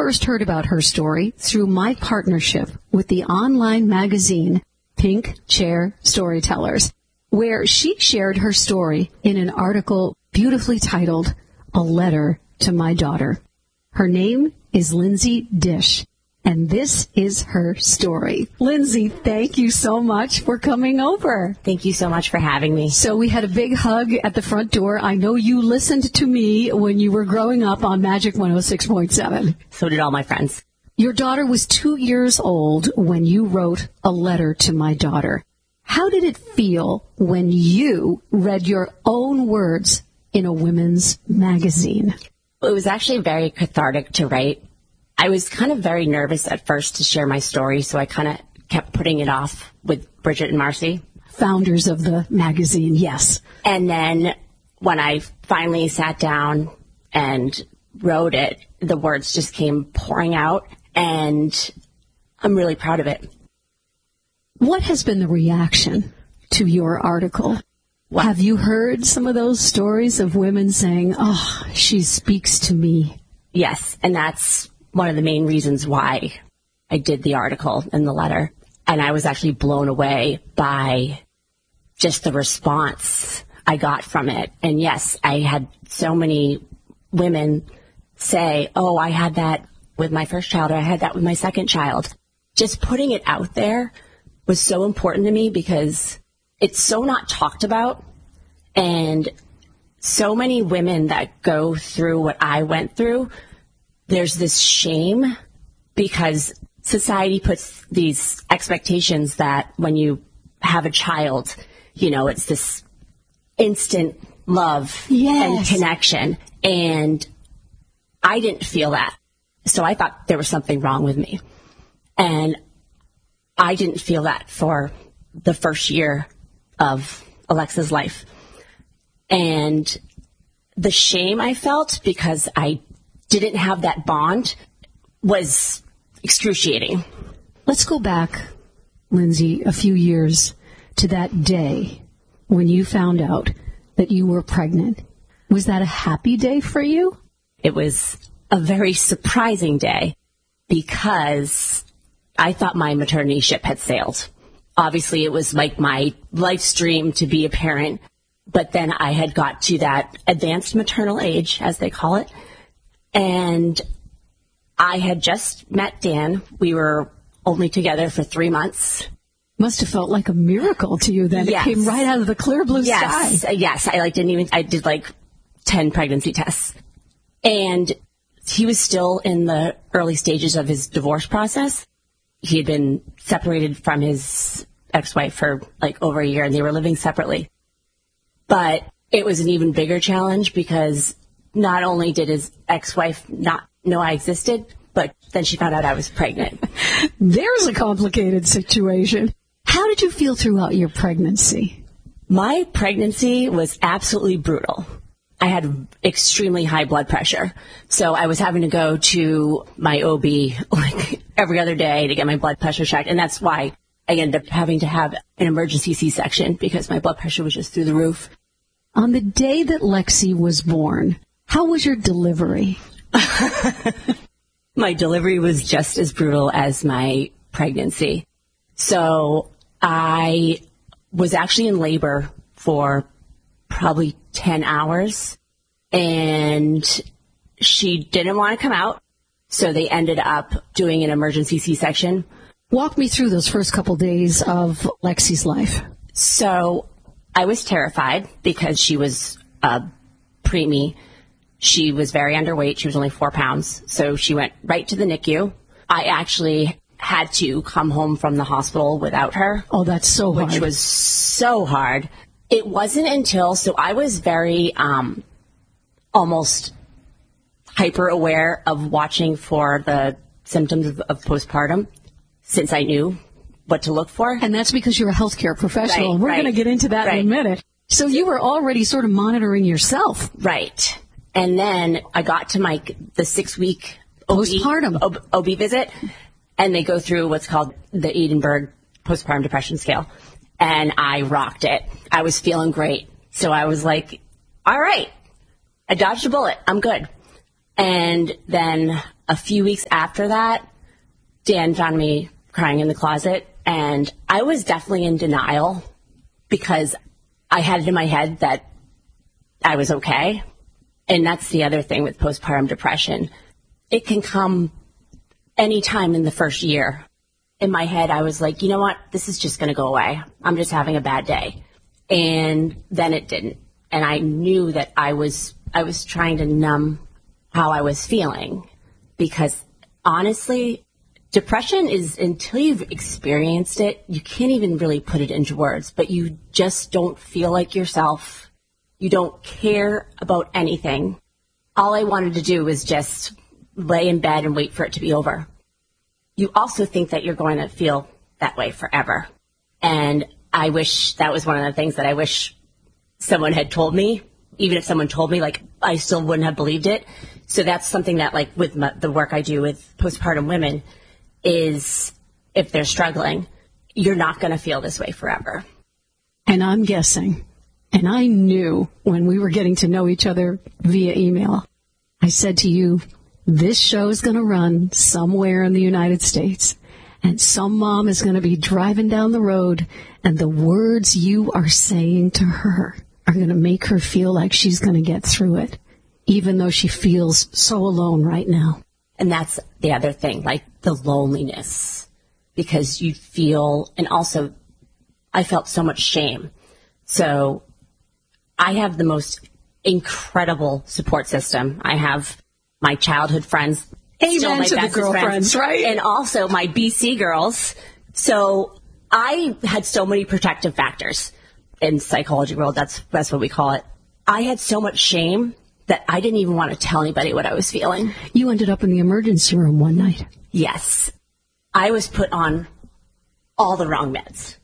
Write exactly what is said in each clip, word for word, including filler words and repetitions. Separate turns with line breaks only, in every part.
first heard about her story through my partnership with the online magazine Pink Chair Storytellers, where she shared her story in an article beautifully titled, A Letter to My Daughter. Her name is Lindsay Dish, and this is her story. Lindsay, thank you so much for coming over.
Thank you so much for having me.
So we had a big hug at the front door. I know you listened to me when you were growing up on Magic one oh six point seven.
So did all my friends.
Your daughter was two years old when you wrote A Letter to My Daughter. How did it feel when you read your own words in a women's magazine?
It was actually very cathartic to write. I was kind of very nervous at first to share my story, so I kind of kept putting it off with Bridget and Marcy.
Founders of the magazine, yes.
And then when I finally sat down and wrote it, the words just came pouring out, and I'm really proud of it.
What has been the reaction to your article? What? Have you heard some of those stories of women saying, oh, she speaks to me?
Yes, and that's one of the main reasons why I did the article and the letter. And I was actually blown away by just the response I got from it. And yes, I had so many women say, oh, I had that with my first child, or I had that with my second child. Just putting it out there was so important to me because it's so not talked about. And so many women that go through what I went through, there's this shame because society puts these expectations that when you have a child, you know, it's this instant love
yes.
and connection. And I didn't feel that. So I thought there was something wrong with me. And I didn't feel that for the first year of Alexa's life. And the shame I felt because I didn't have that bond was excruciating.
Let's go back, Lindsay, a few years to that day when you found out that you were pregnant. Was that a happy day for you?
It was a very surprising day because I thought my maternity ship had sailed. Obviously, it was like my life's dream to be a parent, but then I had got to that advanced maternal age, as they call it, and I had just met Dan. We were only together for three months.
Must have felt like a miracle to you then.
Yes.
It came right out of the clear blue
yes.
sky.
Yes, I like didn't even. I did like ten pregnancy tests, and he was still in the early stages of his divorce process. He had been separated from his ex-wife for like over a year, and they were living separately. But it was an even bigger challenge because not only did his ex-wife not know I existed, but then she found out I was pregnant.
There's a complicated situation. How did you feel throughout your pregnancy?
My pregnancy was absolutely brutal. I had extremely high blood pressure. So I was having to go to my O B like every other day to get my blood pressure checked. And that's why I ended up having to have an emergency C-section because my blood pressure was just through the roof.
On the day that Lexi was born, how was your delivery?
My delivery was just as brutal as my pregnancy. So I was actually in labor for probably ten hours, and she didn't want to come out, so they ended up doing an emergency C-section.
Walk me through those first couple days of Lexi's life.
So I was terrified because she was a preemie. She was very underweight. She was only four pounds. So she went right to the N I C U. I actually had to come home from the hospital without her.
Oh, that's so hard.
Which was so hard. It wasn't until, so I was very um, almost hyper aware of watching for the symptoms of, of postpartum since I knew what to look for.
And that's because you're a healthcare professional.
Right,
We're
right,
going to get into that
right.
in a minute. So you were already sort of monitoring yourself.
Right. And then I got to my the six-week
postpartum
O B, O B visit, and they go through what's called the Edinburgh Postpartum Depression Scale. And I rocked it. I was feeling great. So I was like, all right, I dodged a bullet. I'm good. And then a few weeks after that, Dan found me crying in the closet, and I was definitely in denial because I had it in my head that I was okay. And that's the other thing with postpartum depression. It can come anytime in the first year. In my head, I was like, you know what? This is just going to go away. I'm just having a bad day. And then it didn't. And I knew that I was, I was trying to numb how I was feeling, because honestly, depression is, until you've experienced it, you can't even really put it into words, but you just don't feel like yourself. You don't care about anything. All I wanted to do was just lay in bed and wait for it to be over. You also think that you're going to feel that way forever. And I wish that was one of the things that I wish someone had told me. Even if someone told me, like, I still wouldn't have believed it. So that's something that, like, with my, the work I do with postpartum women, is if they're struggling, you're not going to feel this way forever.
And I'm guessing, and I knew when we were getting to know each other via email, I said to you, this show is going to run somewhere in the United States, and some mom is going to be driving down the road, and the words you are saying to her are going to make her feel like she's going to get through it, even though she feels so alone right now.
And that's the other thing, like the loneliness, because you feel, and also I felt so much shame. So I have the most incredible support system. I have my childhood friends,
Amen
still my
to the
bestest
girlfriends,
friends,
right?
And also my B C girls. So I had so many protective factors. In psychology world, that's that's what we call it. I had so much shame that I didn't even want to tell anybody what I was feeling.
You ended up in the emergency room one night.
Yes. I was put on all the wrong meds.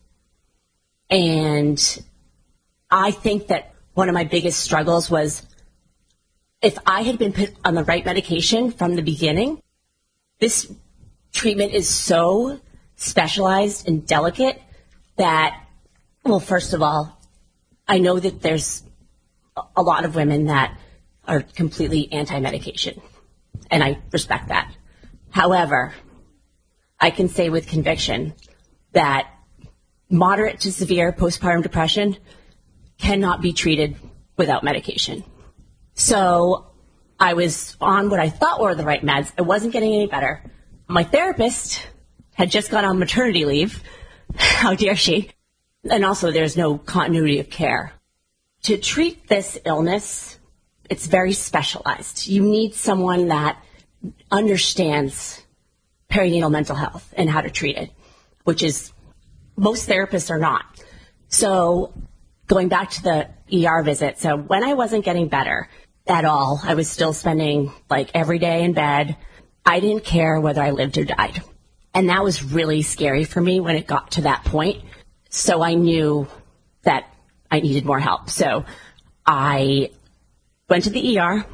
And I think that one of my biggest struggles was, if I had been put on the right medication from the beginning, this treatment is so specialized and delicate that, well, first of all, I know that there's a lot of women that are completely anti-medication, and I respect that. However, I can say with conviction that moderate to severe postpartum depression cannot be treated without medication. So I was on what I thought were the right meds. I wasn't getting any better. My therapist had just gone on maternity leave. How dare she? And also there's no continuity of care. To treat this illness, it's very specialized. You need someone that understands perinatal mental health and how to treat it, which is, most therapists are not. So going back to the E R visit, so when I wasn't getting better at all, I was still spending like every day in bed. I didn't care whether I lived or died. And that was really scary for me when it got to that point. So I knew that I needed more help. So I went to the E R,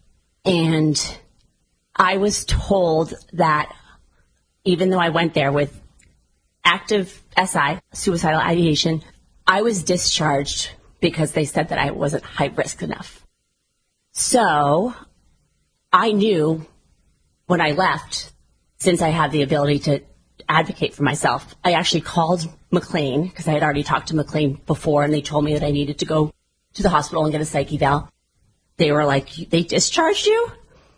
and I was told that even though I went there with active S I, suicidal ideation, I was discharged because they said that I wasn't high risk enough. So I knew when I left, since I had the ability to advocate for myself, I actually called McLean, because I had already talked to McLean before, and they told me that I needed to go to the hospital and get a psych eval. They were like, they discharged you?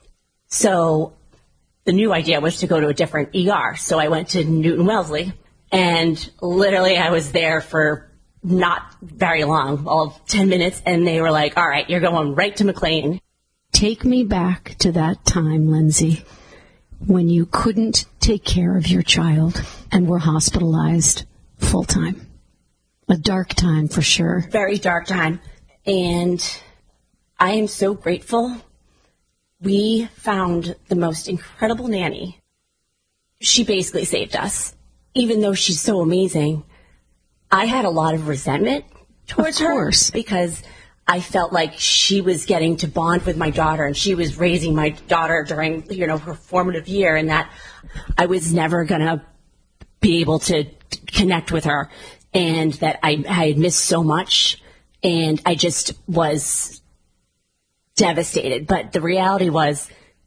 So the new idea was to go to a different E R. So I went to Newton Wellesley, and literally I was there for not very long, all of ten minutes, and they were like, all right, you're going right to McLean.
Take me back to that time, Lindsay, when you couldn't take care of your child and were hospitalized full time. A dark time for sure.
Very dark time. And I am so grateful. We found the most incredible nanny. She basically saved us. Even though she's so amazing, I had a lot of resentment towards her because I felt like she was getting to bond with my daughter, and she was raising my daughter during, you know, her formative year, and that I was never going to be able to connect with her, and that I, I had missed so much, and I just was devastated. But the reality was,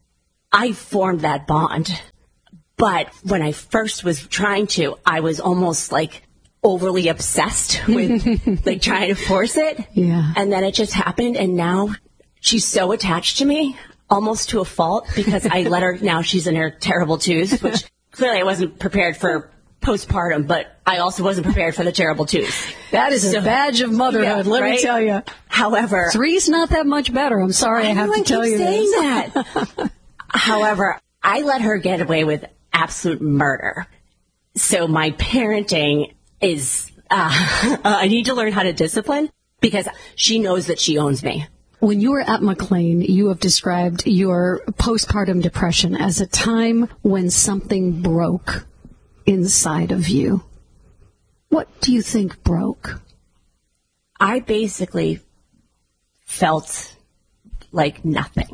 I formed that bond. But when I first was trying to, I was almost like overly obsessed with like trying to force it.
Yeah.
And then it just happened. And now she's so attached to me, almost to a fault, because I let her, now she's in her terrible twos, which clearly I wasn't prepared for postpartum, but I also wasn't prepared for the terrible twos.
That is so, a badge of motherhood, yeah, let right? me tell you.
However,
three's not that much better. I'm sorry I, I have to tell you
saying
this.
that. However, I let her get away with absolute murder. So my parenting is, uh, I need to learn how to discipline because she knows that she owns me.
When you were at McLean, you have described your postpartum depression as a time when something broke inside of you. What do you think broke?
I basically felt like nothing.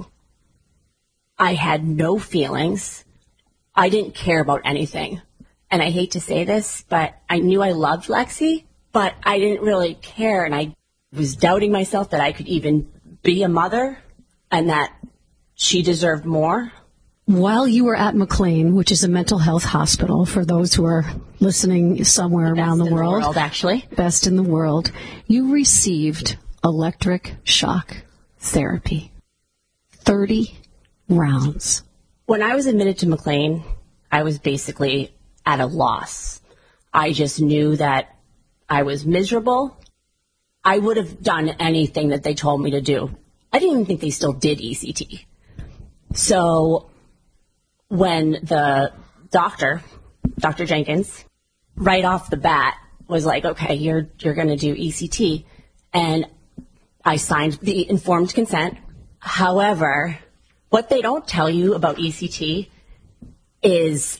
I had no feelings. I didn't care about anything. And I hate to say this, but I knew I loved Lexi, but I didn't really care. And I was doubting myself that I could even be a mother and that she deserved more.
While you were at McLean, which is a mental health hospital for those who are listening somewhere
the
around the world,
the world, actually,
best in the world, you received electric shock therapy. thirty rounds.
When I was admitted to McLean, I was basically at a loss. I just knew that I was miserable. I would have done anything that they told me to do. I didn't even think they still did E C T. So when the doctor, Doctor Jenkins, right off the bat was like, okay, you're you're going to do E C T. And I signed the informed consent. However, what they don't tell you about E C T is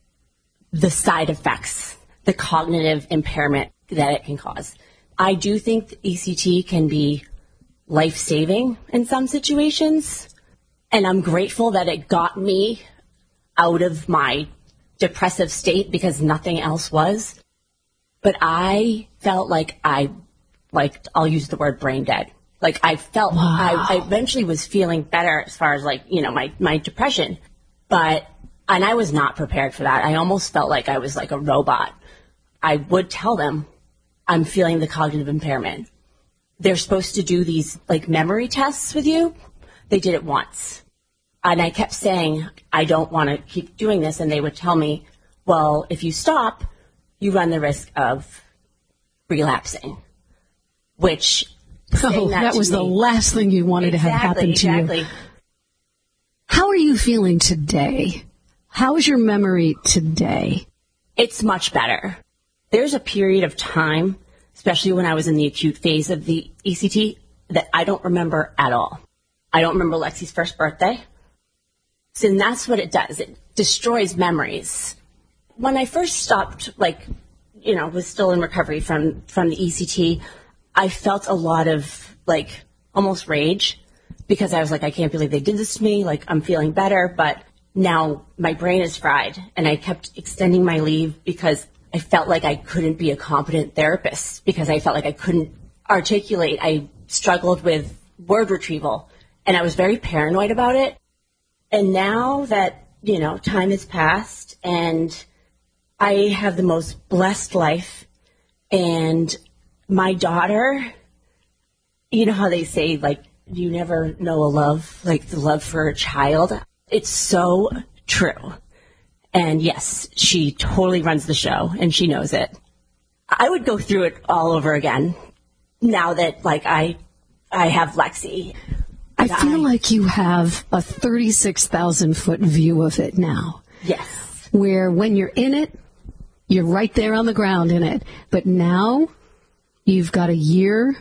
the side effects, the cognitive impairment that it can cause. I do think E C T can be life-saving in some situations, and I'm grateful that it got me out of my depressive state because nothing else was. But I felt like I, like, I'll use the word brain dead. Like, I felt, wow. I, I eventually was feeling better as far as, like, you know, my, my depression. But, and I was not prepared for that. I almost felt like I was like a robot. I would tell them, I'm feeling the cognitive impairment. They're supposed to do these, like, memory tests with you. They did it once. And I kept saying, I don't want to keep doing this. And they would tell me, well, if you stop, you run the risk of relapsing, which...
Oh, that,
that
was
me.
the last thing you wanted
exactly,
to have happen to
exactly.
you. How are you feeling today? How is your memory today?
It's much better. There's a period of time, especially when I was in the acute phase of the E C T, that I don't remember at all. I don't remember Lexi's first birthday. So that's what it does. It destroys memories. When I first stopped, like, you know, was still in recovery from, from the E C T, I felt a lot of, like, almost rage because I was like, I can't believe they did this to me. Like, I'm feeling better, but now my brain is fried. And I kept extending my leave because I felt like I couldn't be a competent therapist because I felt like I couldn't articulate. I struggled with word retrieval, and I was very paranoid about it. And now that, you know, time has passed and I have the most blessed life, and my daughter, you know how they say, like, you never know a love, like the love for a child. It's so true. And yes, she totally runs the show and she knows it. I would go through it all over again now that, like, I, I have Lexi.
I feel I, like you have a thirty-six thousand foot view of it now.
Yes.
Where when you're in it, you're right there on the ground in it. But now you've got a year,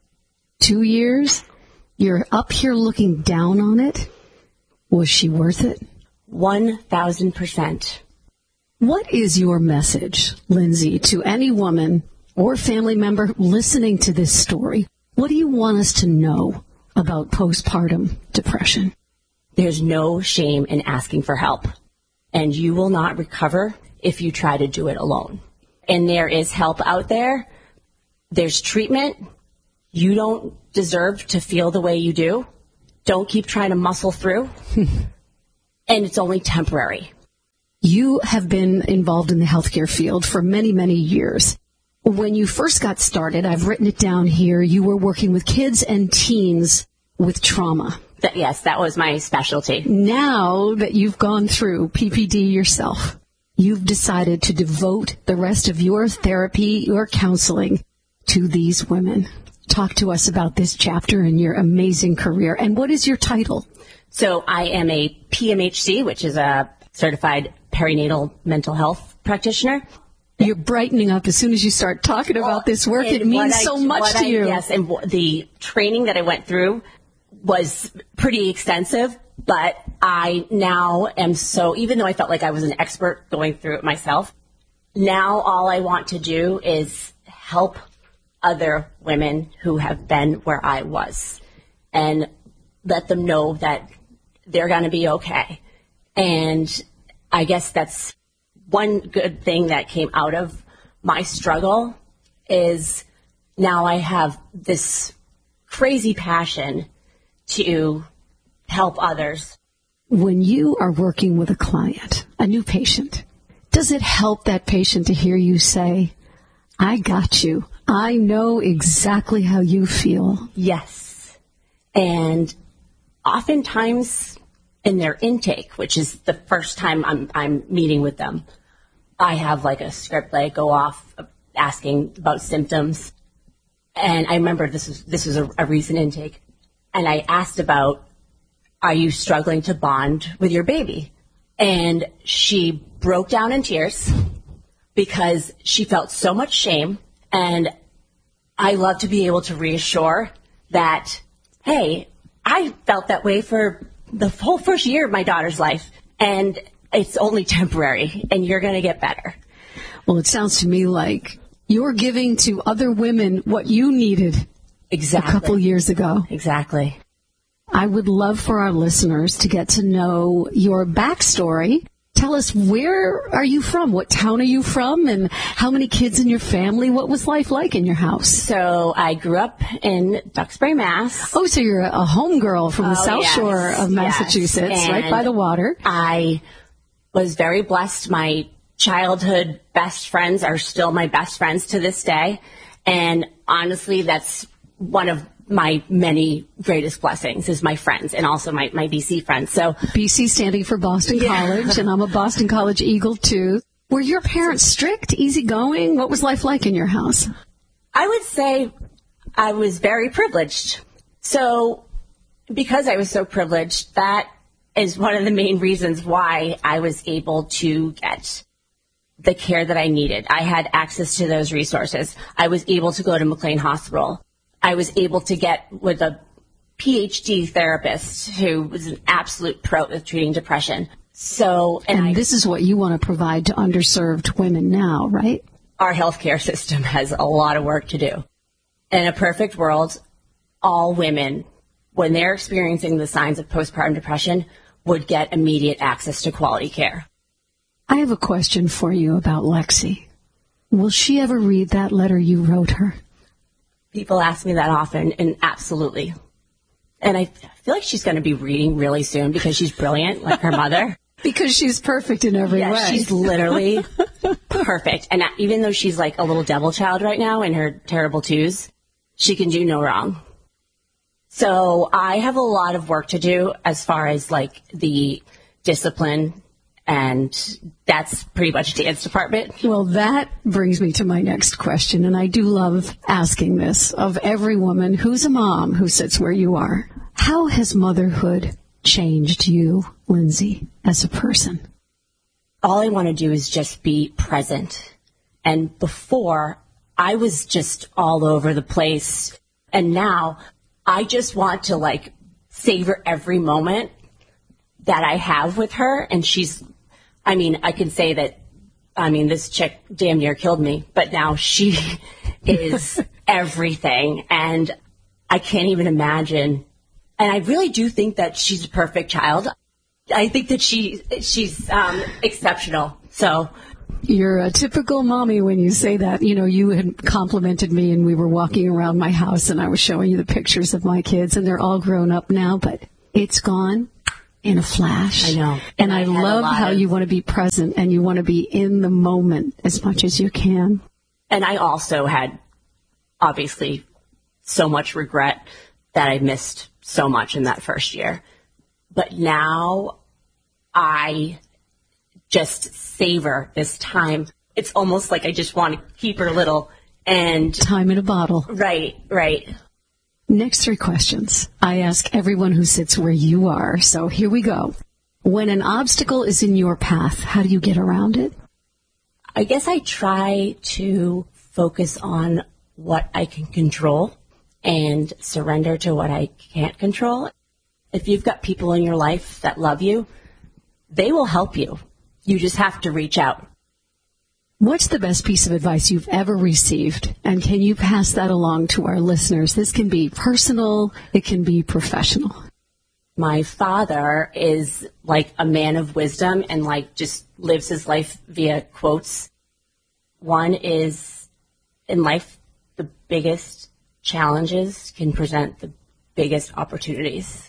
two years, you're up here looking down on it. Was she worth it?
one thousand percent.
What is your message, Lindsay, to any woman or family member listening to this story? What do you want us to know about postpartum depression?
There's no shame in asking for help, and you will not recover if you try to do it alone. And there is help out there. There's treatment. You don't deserve to feel the way you do. Don't keep trying to muscle through. and it's only temporary.
You have been involved in the healthcare field for many, many years. When you first got started, I've written it down here, you were working with kids and teens with trauma.
That, yes, that was my specialty.
Now that you've gone through P P D yourself, you've decided to devote the rest of your therapy, your counseling to these women. Talk to us about this chapter in your amazing career. And what is your title?
So I am a P M H C, which is a certified perinatal mental health practitioner.
You're brightening up as soon as you start talking about well, this work. It means I, so much to
I,
you.
Yes, and the training that I went through was pretty extensive, but I now am so, even though I felt like I was an expert going through it myself, now all I want to do is help other women who have been where I was and let them know that they're going to be okay. And I guess that's one good thing that came out of my struggle is now I have this crazy passion to help others.
When you are working with a client, a new patient, does it help that patient to hear you say, I got you. I know exactly how you feel?
Yes. And oftentimes in their intake, which is the first time I'm, I'm meeting with them, I have like a script that I go off asking about symptoms. And I remember this was, this was a, a recent intake. And I asked about, are you struggling to bond with your baby? And she broke down in tears because she felt so much shame. And I love to be able to reassure that, hey, I felt that way for the whole first year of my daughter's life. And it's only temporary, and you're going to get better.
Well, it sounds to me like you're giving to other women what you needed
exactly.
a couple years ago.
Exactly.
I would love for our listeners to get to know your backstory. Tell us, where are you from? What town are you from? And how many kids in your family? What was life like in your house?
So I grew up in Duxbury, Mass.
Oh, so you're a home girl from the
oh,
South
yes,
Shore of Massachusetts,
yes.
right by the water.
I was very blessed. My childhood best friends are still my best friends to this day. And honestly, that's one of my many greatest blessings is my friends and also my, my B C friends. So
B C standing for Boston
yeah.
College, and I'm a Boston College Eagle too. Were your parents strict, easygoing? What was life like in your house?
I would say I was very privileged. So because I was so privileged, that is one of the main reasons why I was able to get the care that I needed. I had access to those resources. I was able to go to McLean Hospital. I was able to get with a P H D therapist who was an absolute pro with treating depression. So, and,
and
I,
this is what you want to provide to underserved women now, right?
Our healthcare system has a lot of work to do. In a perfect world, all women, when they're experiencing the signs of postpartum depression, would get immediate access to quality care.
I have a question for you about Lexi. Will she ever read that letter you wrote her?
People ask me that often, and absolutely. And I feel like she's going to be reading really soon because she's brilliant, like her mother.
Because she's perfect in every
yeah,
way.
She's literally perfect. And even though she's like a little devil child right now in her terrible twos, she can do no wrong. So I have a lot of work to do as far as like the discipline, and that's pretty much dance department.
Well, that brings me to my next question, and I do love asking this of every woman who's a mom who sits where you are. How has motherhood changed you, Lindsay, as a person?
All I want to do is just be present. And before, I was just all over the place. And now I just want to like savor every moment that I have with her. And she's, I mean, I can say that, I mean, this chick damn near killed me, but now she is everything. And I can't even imagine. And I really do think that she's a perfect child. I think that she she's um, exceptional. So
you're a typical mommy when you say that. You know, you had complimented me and we were walking around my house and I was showing you the pictures of my kids and they're all grown up now, but it's gone in a flash.
I know.
And, and I, I love how
of...
you want to be present and you want to be in the moment as much as you can.
And I also had, obviously, so much regret that I missed so much in that first year. But now I just savor this time. It's almost like I just want to keep her little and...
Time in a bottle.
Right, right.
Next three questions. I ask everyone who sits where you are. So here we go. When an obstacle is in your path, how do you get around it?
I guess I try to focus on what I can control and surrender to what I can't control. If you've got people in your life that love you, they will help you. You just have to reach out.
What's the best piece of advice you've ever received? And can you pass that along to our listeners? This can be personal. It can be professional.
My father is like a man of wisdom and like just lives his life via quotes. One is, in life, the biggest challenges can present the biggest opportunities.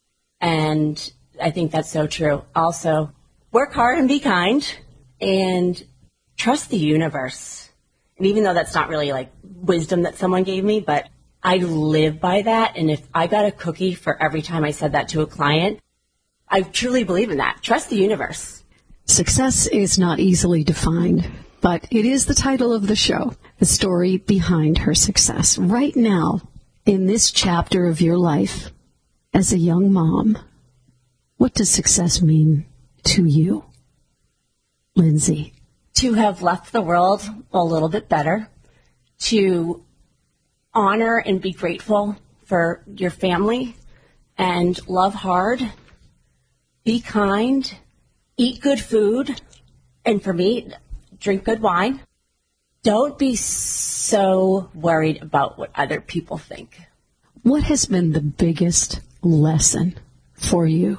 And I think that's so true. Also, work hard and be kind and trust the universe. And even though that's not really like wisdom that someone gave me, but I live by that. And if I got a cookie for every time I said that to a client, I truly believe in that. Trust the universe.
Success is not easily defined, but it is the title of the show, the story behind her success. Right now, in this chapter of your life, as a young mom, what does success mean to you, Lindsay?
To have left the world a little bit better, to honor and be grateful for your family, and love hard, be kind, eat good food, and for me, drink good wine. Don't be so worried about what other people think.
What has been the biggest lesson for you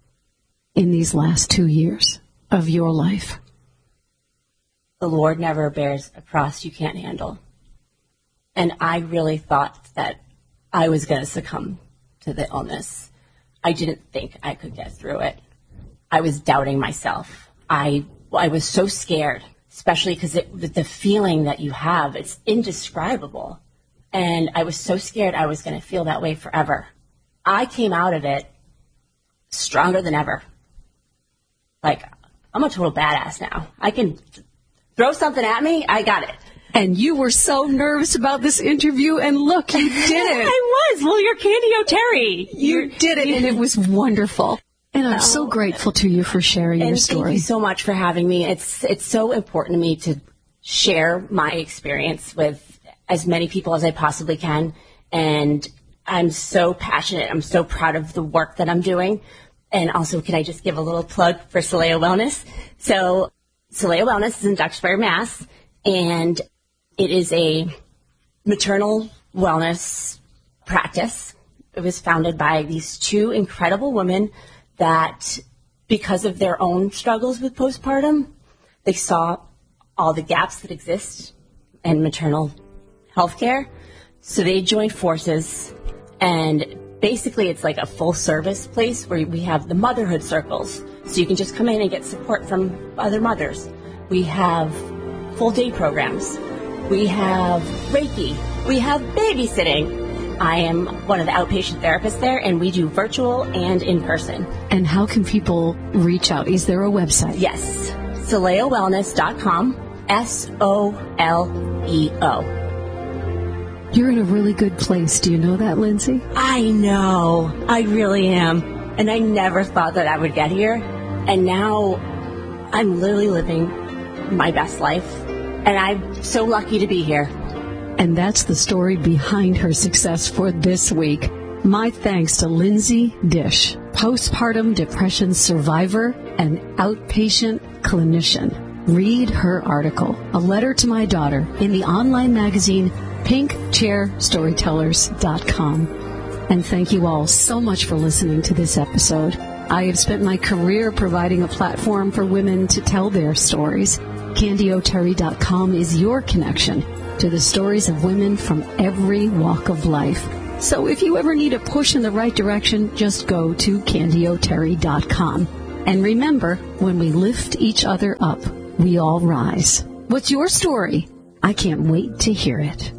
in these last two years of your life?
The Lord never bears a cross you can't handle. And I really thought that I was going to succumb to the illness. I didn't think I could get through it. I was doubting myself. I I was so scared, especially because the feeling that you have, it's indescribable. And I was so scared I was going to feel that way forever. I came out of it stronger than ever. Like, I'm a total badass now. I can throw something at me, I got it.
And you were so nervous about this interview, and look, you did it.
I was. Well, you're Candy O'Terry.
You you're, did it, and it was wonderful. And I'm oh, so grateful to you for sharing your story.
Thank you so much for having me. It's it's so important to me to share my experience with as many people as I possibly can. And I'm so passionate. I'm so proud of the work that I'm doing. And also, can I just give a little plug for Soleo Wellness? So Soleo Wellness is in Duxbury, Mass. And it is a maternal wellness practice. It was founded by these two incredible women that, because of their own struggles with postpartum, they saw all the gaps that exist in maternal health care. So they joined forces, and basically it's like a full service place where we have the motherhood circles. So you can just come in and get support from other mothers. We have full day programs. We have Reiki. We have babysitting. I am one of the outpatient therapists there, and we do virtual and in person.
And how can people reach out? Is there a website?
Yes. Soleo Wellness dot com. S O L E O.
You're in a really good place. Do you know that, Lindsay?
I know. I really am. And I never thought that I would get here. And now I'm literally living my best life. And I'm so lucky to be here.
And that's the story behind her success for this week. My thanks to Lindsay Dish, postpartum depression survivor and outpatient clinician. Read her article, A Letter to My Daughter, in the online magazine pink chair storytellers dot com. And thank you all so much for listening to this episode. I have spent my career providing a platform for women to tell their stories. Candy O Terry dot com is your connection to the stories of women from every walk of life. So if you ever need a push in the right direction, just go to candy o terry dot com. And remember, when we lift each other up, we all rise. What's your story? I can't wait to hear it.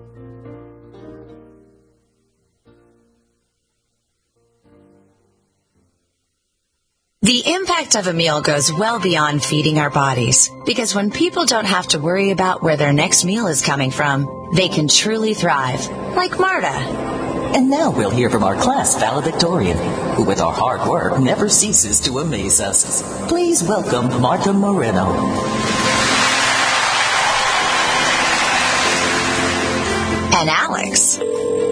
The impact of a meal goes well beyond feeding our bodies, because when people don't have to worry about where their next meal is coming from, they can truly thrive, like Marta.
And now we'll hear from our class valedictorian, who with our hard work never ceases to amaze us. Please welcome Marta Moreno.
And Alex.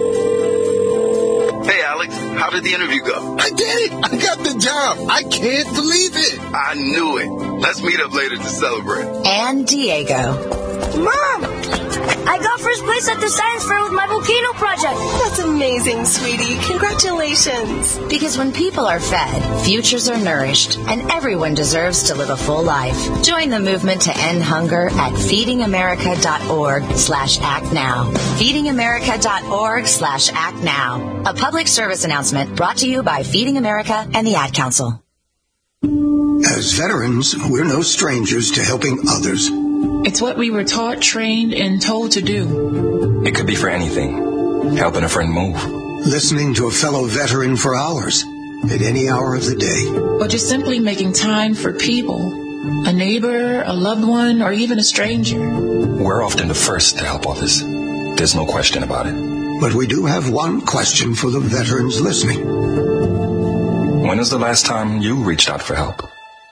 Hey, Alex, how did the interview go?
I did it! I got the job! I can't believe it!
I knew it. Let's meet up later to celebrate.
And Diego.
Mom! I got first place at the science fair with my volcano project.
That's amazing, sweetie. Congratulations.
Because when people are fed, futures are nourished, and everyone deserves to live a full life. Join the movement to end hunger at feedingamerica.org slash act now. feedingamerica.org slash act now. A public service announcement brought to you by Feeding America and the Ad Council.
As veterans, we're no strangers to helping others.
It's what we were taught, trained, and told to do.
It could be for anything. Helping a friend move.
Listening to a fellow veteran for hours, at any hour of the day.
Or just simply making time for people. A neighbor, a loved one, or even a stranger.
We're often the first to help others. There's no question about it.
But we do have one question for the veterans listening.
When was the last time you reached out for help?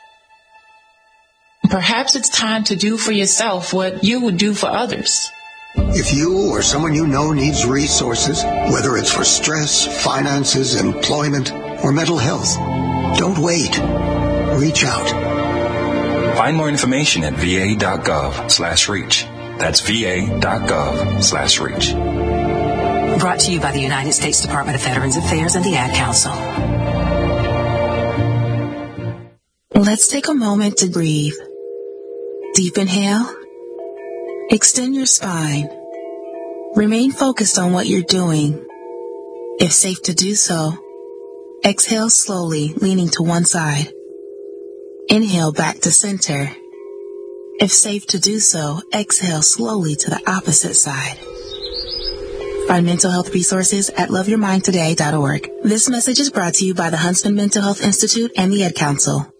Perhaps it's time to do for yourself what you would do for others.
If you or someone you know needs resources, whether it's for stress, finances, employment, or mental health, don't wait. Reach out.
Find more information at va.gov slash reach. That's va.gov slash reach.
Brought to you by the United States Department of Veterans Affairs and the Ad Council.
Let's take a moment to breathe. Deep inhale. Extend your spine. Remain focused on what you're doing. If safe to do so, exhale slowly, leaning to one side. Inhale back to center. If safe to do so, exhale slowly to the opposite side. Find mental health resources at love your mind today dot org. This message is brought to you by the Huntsman Mental Health Institute and the Ad Council.